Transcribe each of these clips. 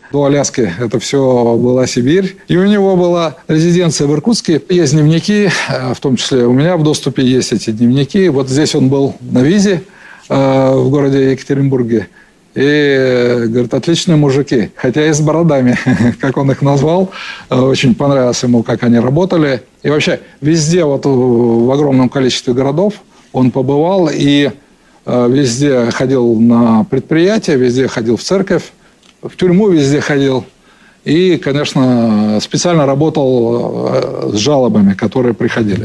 До Аляски это все была Сибирь. И у него была резиденция в Иркутске. Есть дневники, в том числе у меня в доступе есть эти дневники. Вот здесь он был на визе в городе Екатеринбурге. И, говорит, отличные мужики, хотя и с бородами, как он их назвал. Очень понравилось ему, как они работали. И вообще везде, вот в огромном количестве городов он побывал и везде ходил на предприятия, везде ходил в церковь, в тюрьму везде ходил. И, конечно, специально работал с жалобами, которые приходили.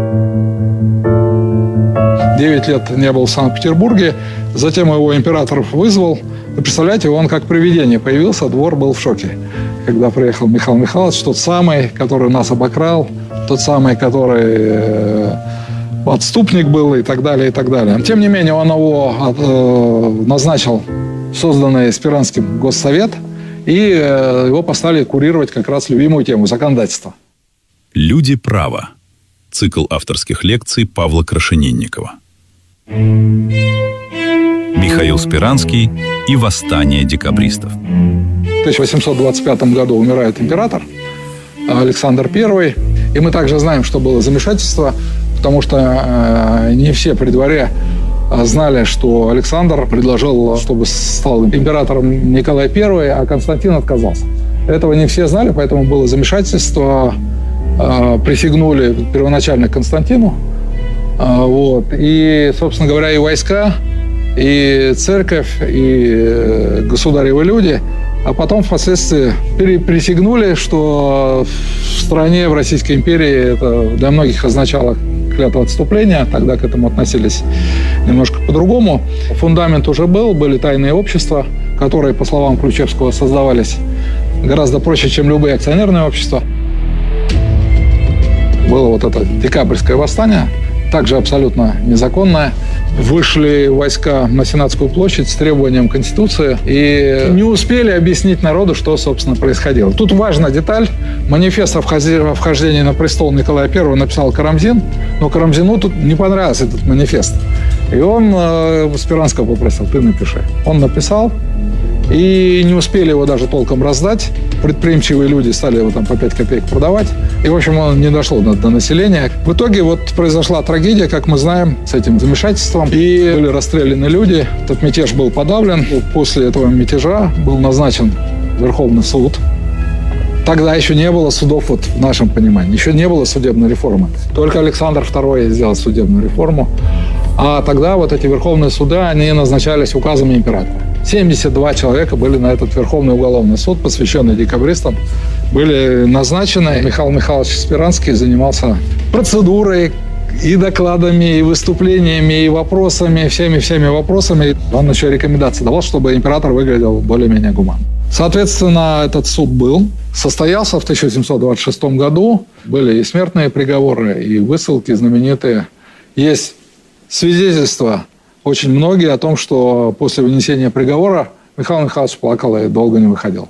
9 лет не был в Санкт-Петербурге. Затем его император вызвал. Вы представляете, он как привидение появился, двор был в шоке. Когда приехал Михаил Михайлович, тот самый, который нас обокрал, тот самый, который отступник был и так далее, и так далее. Тем не менее, он его назначил в созданный Спиранским госсовет, и его поставили курировать как раз любимую тему – законодательство. «Люди права». Цикл авторских лекций Павла Крашенинникова. Михаил Спиранский и восстание декабристов. В 1825 году умирает император Александр I. И мы также знаем, что было замешательство, потому что не все при дворе знали, что Александр предложил, чтобы стал императором Николай I, а Константин отказался. Этого не все знали, поэтому было замешательство. Присягнули первоначально Константину. Вот. И, собственно говоря, и войска, и церковь, и государевы люди, а потом впоследствии присягнули, что в стране, в Российской империи это для многих означало клятву отступления. Тогда к этому относились немножко по-другому. Фундамент уже был, были тайные общества, которые, по словам Ключевского, создавались гораздо проще, чем любые акционерные общества. Было вот это декабрьское восстание, также абсолютно незаконное. Вышли войска на Сенатскую площадь с требованием Конституции и не успели объяснить народу, что, собственно, происходило. Тут важная деталь. Манифест о вхождении на престол Николая I написал Карамзин, но Карамзину тут не понравился этот манифест. И он Спиранского попросил: ты напиши. Он написал, и не успели его даже толком раздать. Предприимчивые люди стали его там по 5 копеек продавать. И, в общем, он не дошел до населения. В итоге вот произошла трагедия, как мы знаем, с этим замешательством. И были расстреляны люди. Этот мятеж был подавлен. После этого мятежа был назначен Верховный суд. Тогда еще не было судов, вот в нашем понимании. Еще не было судебной реформы. Только Александр II сделал судебную реформу. А тогда вот эти верховные суды, они назначались указами императора. 72 человека были на этот Верховный уголовный суд, посвященный декабристам, были назначены. Михаил Михайлович Спиранский занимался процедурой, и докладами, и выступлениями, и вопросами, всеми вопросами. Он еще рекомендации давал, чтобы император выглядел более-менее гуманно. Соответственно, этот суд был, состоялся в 1726 году. Были и смертные приговоры, и высылки знаменитые. Есть свидетельства очень многие о том, что после вынесения приговора Михаил Михайлович плакал и долго не выходил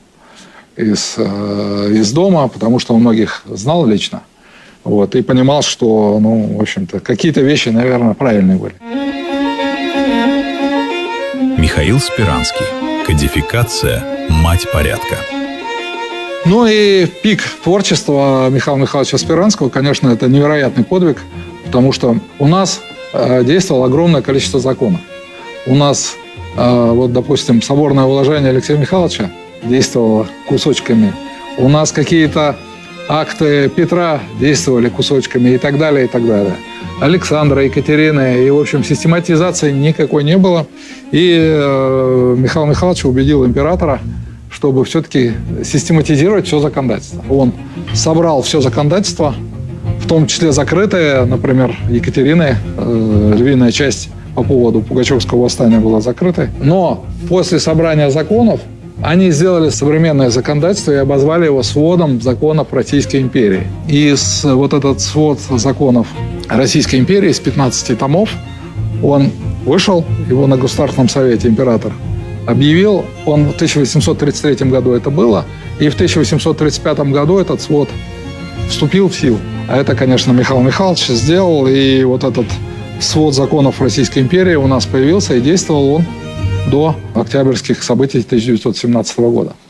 из дома, потому что он многих знал лично. Вот, и понимал, что, в общем-то, какие-то вещи, наверное, правильные были. Михаил Спиранский. Кодификация «Мать порядка». Ну и пик творчества Михаила Михайловича Спиранского, конечно, это невероятный подвиг, потому что у нас действовало огромное количество законов. У нас, вот, допустим, соборное уложение Алексея Михайловича действовало кусочками. У нас какие-то акты Петра действовали кусочками и так далее, и так далее. Александра, Екатерины. И, в общем, систематизации никакой не было. И Михаил Михайлович убедил императора, чтобы все-таки систематизировать все законодательство. Он собрал все законодательство, в том числе закрытое, например, Екатерины, львиная часть по поводу Пугачевского восстания была закрытой. Но после собрания законов они сделали современное законодательство и обозвали его сводом законов Российской империи. И вот этот свод законов Российской империи из 15 томов, он вышел, его на Государственном совете император объявил. Он в 1833 году это было, и в 1835 году этот свод вступил в силу. А это, конечно, Михаил Михайлович сделал, и вот этот свод законов Российской империи у нас появился, и действовал он до октябрьских событий 1917 года.